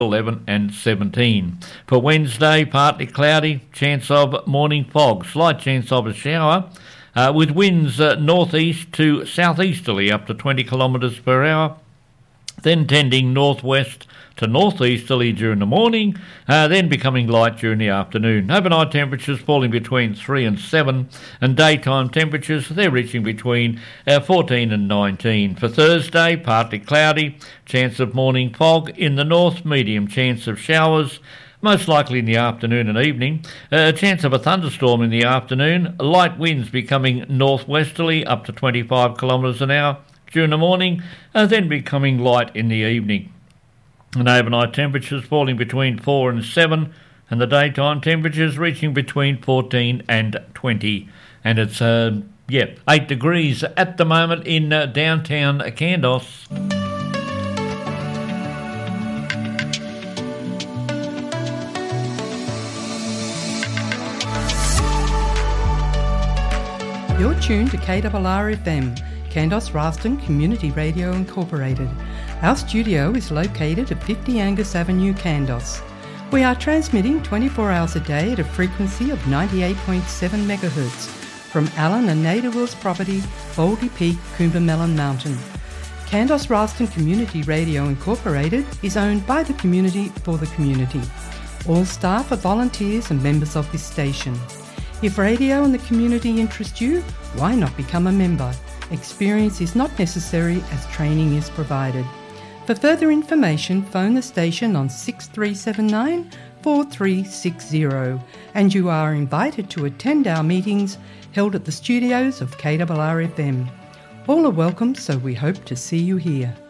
11 and 17. For Wednesday, partly cloudy, chance of morning fog, slight chance of a shower, with winds northeast to southeasterly up to 20 kilometres per hour, then tending northwest to northeasterly during the morning, then becoming light during the afternoon. Overnight temperatures falling between 3 and 7, and daytime temperatures, they're reaching between 14 and 19. For Thursday, partly cloudy, chance of morning fog in the north, medium chance of showers, most likely in the afternoon and evening. A chance of a thunderstorm in the afternoon, light winds becoming northwesterly up to 25 kilometres an hour during the morning, then becoming light in the evening. And overnight temperatures falling between 4 and 7, and the daytime temperatures reaching between 14 and 20. And it's 8 degrees at the moment in downtown Kandos. You're tuned to KRR-FM, Kandos Ralston Community Radio Incorporated. Our studio is located at 50 Angus Avenue, Kandos. We are transmitting 24 hours a day at a frequency of 98.7 MHz from Alan and Nada Wills property, Baldy Peak, Coombermelon Mountain. Kandos Ralston Community Radio Incorporated is owned by the community for the community. All staff are volunteers and members of this station. If radio and the community interest you, why not become a member? Experience is not necessary as training is provided. For further information, phone the station on 6379 4360, and you are invited to attend our meetings held at the studios of KRR-FM. All are welcome, so we hope to see you here.